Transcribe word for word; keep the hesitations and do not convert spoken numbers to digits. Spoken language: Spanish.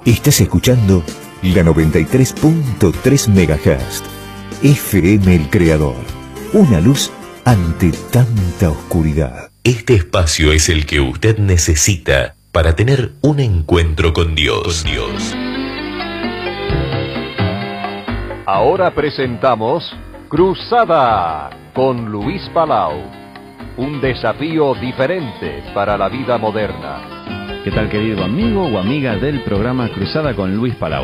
Estás escuchando la noventa y tres punto tres megahertz. F M El Creador. Una luz ante tanta oscuridad. Este espacio es el que usted necesita para tener un encuentro con Dios. Con Dios. Ahora presentamos Cruzada con Luis Palau. Un desafío diferente para la vida moderna. ¿Qué tal, querido amigo o amiga del programa Cruzada con Luis Palau?